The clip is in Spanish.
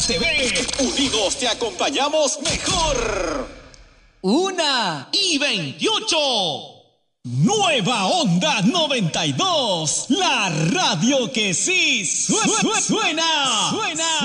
TV. Unidos te acompañamos mejor. 1:28. Nueva Onda 92. La radio que sí suena.